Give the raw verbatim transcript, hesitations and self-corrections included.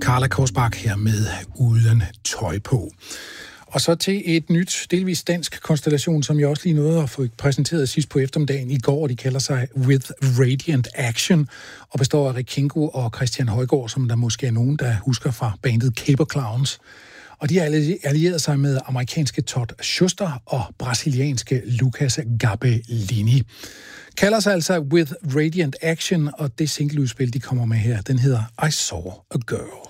Carla Korsbach her med Uden tøj på. Og så til et nyt, delvis dansk konstellation, som jeg også lige nåede at få præsenteret sidst på eftermiddagen i går. De kalder sig With Radiant Action og består af Rick Kingo og Christian Højgaard, som der måske er nogen, der husker fra bandet Caper Clowns. Og de har allieret sig med amerikanske Todd Schuster og brasilianske Lucas Gabellini. Kalder sig altså With Radiant Action, og det singleudspil, de kommer med her, den hedder I Saw a Girl.